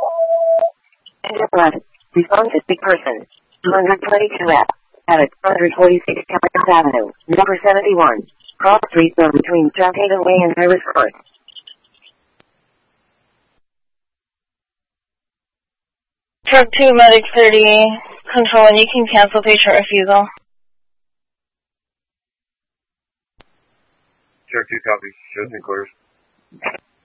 Enterprise. Respond to sick person. 222 F. At 146 Capital Avenue. Number 71. Cross Street Zone between South Haven Way and Iris Court. Truck 2, Medic 30. Control 1, you can cancel patient refusal. Truck 2 copies. Shows me quarters.